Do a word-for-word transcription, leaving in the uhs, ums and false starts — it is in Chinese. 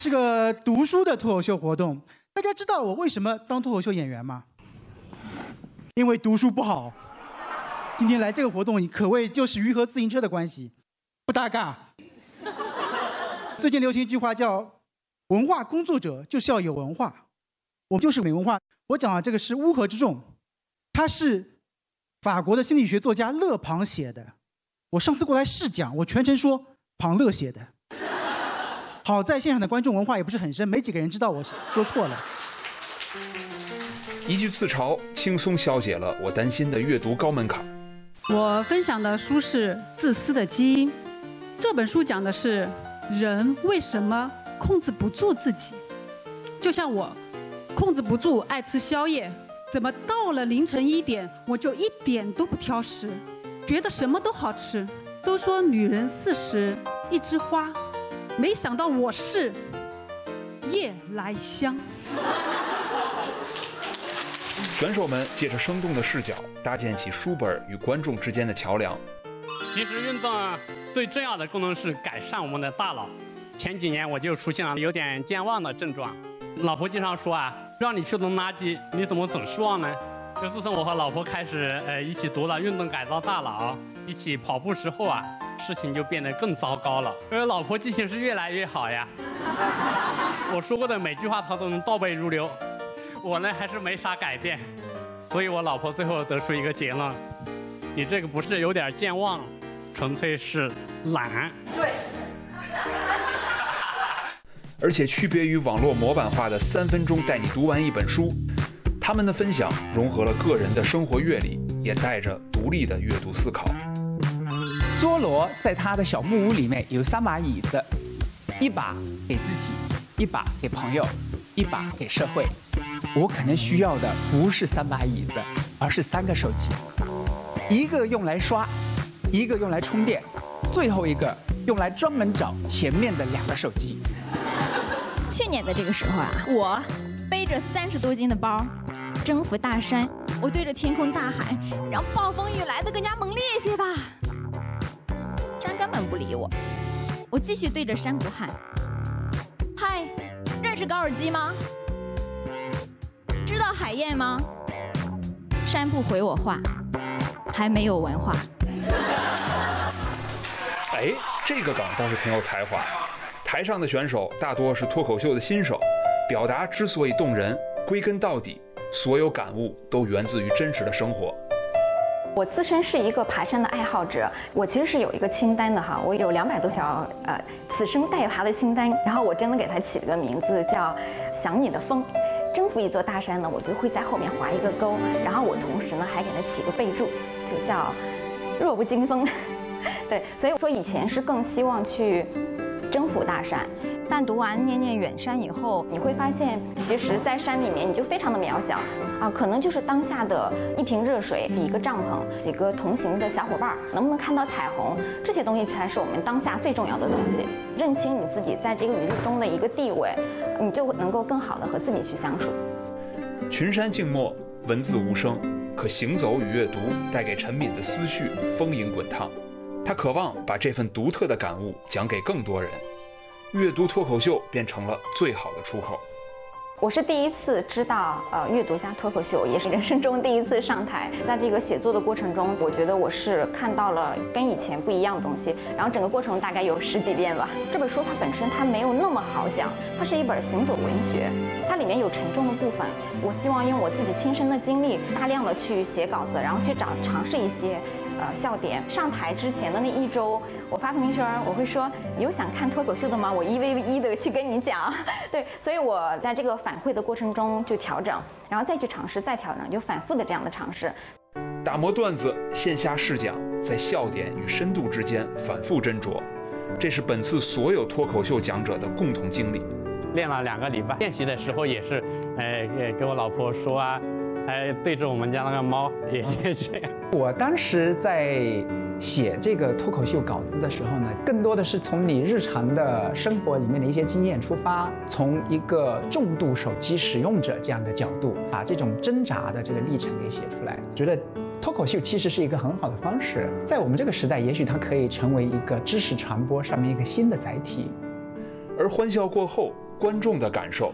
是个读书的脱口秀活动。大家知道我为什么当脱口秀演员吗？因为读书不好。今天来这个活动可谓就是鱼和自行车的关系，不搭嘎。最近流行一句话叫“文化工作者就是要有文化”，我就是没文化。我讲的这个是乌合之众，他是法国的心理学作家勒庞写的。我上次过来试讲，我全程说庞勒写的。好在现场的观众文化也不是很深，没几个人知道我说错了。 一句自嘲，轻松消解了我担心的阅读高门槛。 我分享的书是《自私的基因》，这本书讲的是人为什么控制不住自己。就像我控制不住爱吃宵夜，怎么到了凌晨一点我就一点都不挑食，觉得什么都好吃。都说女人四十一枝花，没想到我是夜来香。 选手们借着生动的视角，搭建起书本与观众之间的桥梁。 其实运动最重要的功能是改善我们的大脑。前几年我就出现了有点健忘的症状，老婆经常说啊，让你去扔垃圾，你怎么总是忘呢？就自从我和老婆开始呃一起读了《运动改造大脑》，一起跑步之后啊，事情就变得更糟糕了。而老婆记性是越来越好呀，我说过的每句话她都能倒背如流。我呢还是没啥改变，所以我老婆最后得出一个结论：你这个不是有点健忘，纯粹是懒。对。 而且区别于网络模板化的三分钟带你读完一本书，他们的分享融合了个人的生活阅历，也带着独立的阅读思考。 梭罗在他的小木屋里面有三把椅子，一把给自己，一把给朋友，一把给社会。我可能需要的不是三把椅子，而是三个手机，一个用来刷，一个用来充电，最后一个用来专门找前面的两个手机。 去年的这个时候啊，我背着三十多斤的包，征服大山，我对着天空大喊，让暴风雨来得更加猛烈一些吧。山根本不理我，我继续对着山谷喊：嗨，认识高尔基吗？知道海燕吗？山不回我话，还没有文化。 哎，这个梗倒是挺有才华。台上的选手大多是脱口秀的新手，表达之所以动人，归根到底，所有感悟都源自于真实的生活。 我自身是一个爬山的爱好者，我其实是有一个清单的哈，我有两百多条呃此生待爬的清单，然后我真的给它起了个名字叫“想你的风”。征服一座大山呢，我就会在后面划一个勾，然后我同时呢还给它起个备注，就叫“弱不禁风”。对，所以我说以前是更希望去征服大山，但读完《念念远山》以后，你会发现，其实，在山里面你就非常的渺小啊，可能就是当下的一瓶热水、一个帐篷、几个同行的小伙伴，能不能看到彩虹，这些东西才是我们当下最重要的东西。认清你自己在这个宇宙中的一个地位，你就能够更好的和自己去相处。 群山静默，文字无声，可行走与阅读带给陈敏的思绪丰盈滚烫。他渴望把这份独特的感悟讲给更多人，阅读脱口秀变成了最好的出口。 我是第一次知道，呃，阅读加脱口秀，也是人生中第一次上台。在这个写作的过程中，我觉得我是看到了跟以前不一样的东西。然后整个过程大概有十几遍吧。这本书它本身它没有那么好讲，它是一本行走文学，它里面有沉重的部分。我希望用我自己亲身的经历，大量的去写稿子，然后去找尝试一些。呃，笑点。上台之前的那一周，我发朋友圈，我会说你有想看脱口秀的吗？我一 v 一的去跟你讲。对，所以我在这个反馈的过程中就调整，然后再去尝试，再调整，就反复的这样的尝试。 打磨段子，线下试讲，在笑点与深度之间反复斟酌，这是本次所有脱口秀讲者的共同经历。 练了两个礼拜，练习的时候也是，呃，给我老婆说啊。还对着我们家那个猫也也这样。 我当时在写这个脱口秀稿子的时候呢，更多的是从你日常的生活里面的一些经验出发，从一个重度手机使用者这样的角度，把这种挣扎的这个历程给写出来。觉得脱口秀其实是一个很好的方式，在我们这个时代，也许它可以成为一个知识传播上面一个新的载体。 而欢笑过后， 观众的感受。